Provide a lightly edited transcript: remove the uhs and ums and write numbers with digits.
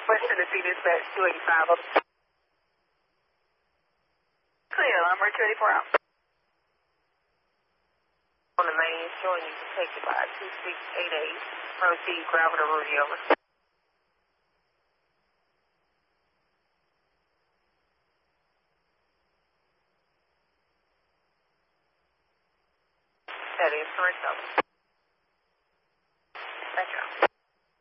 West Tennessee Dispatch 285. Clear, I'm ready 24 out. On the main, showing you detected by 2688. Proceed, gravel to Rudy, over. That is correct, over.